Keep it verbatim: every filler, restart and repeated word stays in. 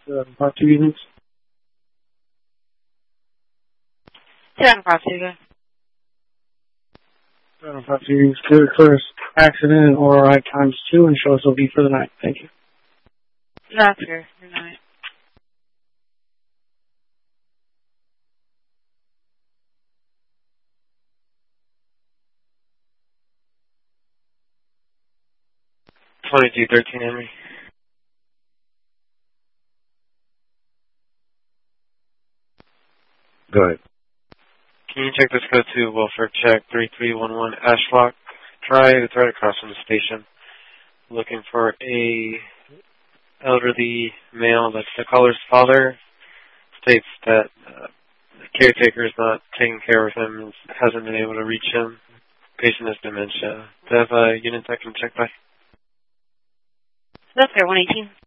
uh, part two units. seven five two, go. seven five two units, clear, clear accident and O R I times two and show us O B for the night. Thank you. That's fair. Good night. twenty-two thirteen, Henry. Go ahead. Can you check this code to welfare check three three one one Ashlock Drive? It's right across from the station. Looking for a elderly male that's the caller's father. States that uh, the caretaker is not taking care of him, hasn't been able to reach him. Patient has dementia. Do you have a unit that can check by? That's fair, one eighteen.